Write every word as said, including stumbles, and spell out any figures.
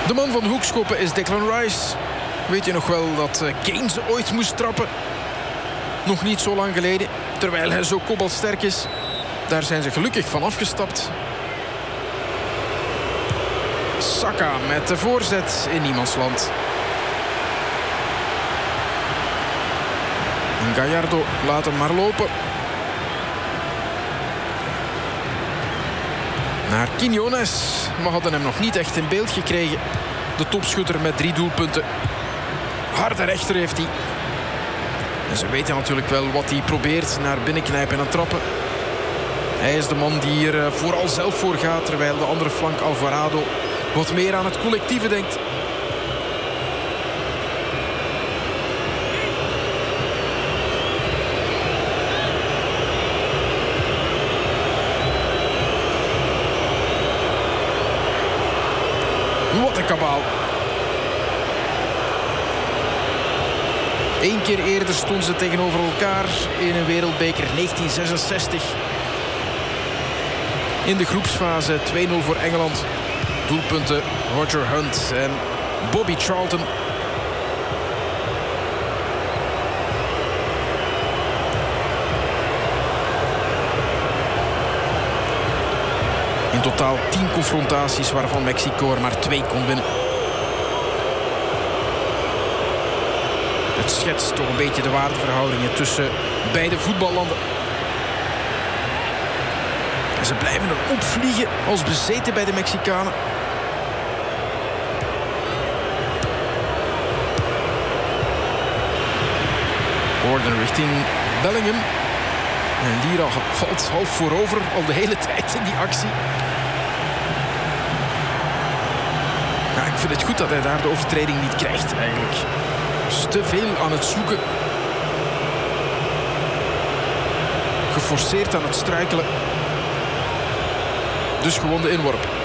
De man van de hoekschoppen is Declan Rice. Weet je nog wel dat Kane ze ooit moest trappen? Nog niet zo lang geleden, terwijl hij zo koppelsterk is. Daar zijn ze gelukkig van afgestapt. Saka met de voorzet in niemandsland. Gallardo laat hem maar lopen. Naar Quiñones. We hadden hem nog niet echt in beeld gekregen. De topschutter met drie doelpunten. Harde rechter heeft hij. En ze weten natuurlijk wel wat hij probeert. Naar binnen knijpen en trappen. Hij is de man die er vooral zelf voor gaat. Terwijl de andere flank Alvarado wat meer aan het collectieve denkt. Wat een kabaal. Eén keer eerder stonden ze tegenover elkaar in een wereldbeker negentien zesenzestig. In de groepsfase twee nul voor Engeland. Doelpunten Roger Hunt en Bobby Charlton. In totaal tien confrontaties waarvan Mexico er maar twee kon winnen. Het schetst toch een beetje de waardeverhoudingen tussen beide voetballanden. En ze blijven er opvliegen als bezeten bij de Mexicanen. Gordon richting Bellingham. En Lira valt half voorover al de hele tijd in die actie. Ja, ik vind het goed dat hij daar de overtreding niet krijgt eigenlijk. Is te veel aan het zoeken. Geforceerd aan het struikelen. Dus gewoon de inworp.